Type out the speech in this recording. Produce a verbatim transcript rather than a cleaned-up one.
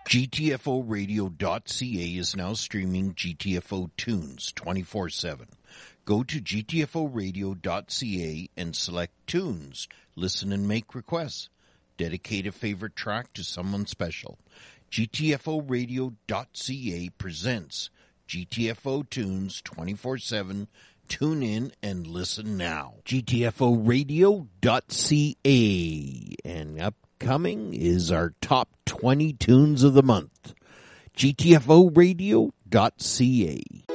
G T F O radio dot C A is now streaming G T F O tunes twenty-four seven. Go to G T F O radio dot C A and select tunes. Listen and make requests. Dedicate a favorite track to someone special. G T F O radio dot C A presents G T F O tunes twenty-four seven. Tune in and listen now. G T F O radio dot C A. And upcoming is our top twenty tunes of the month. G T F O radio dot C A.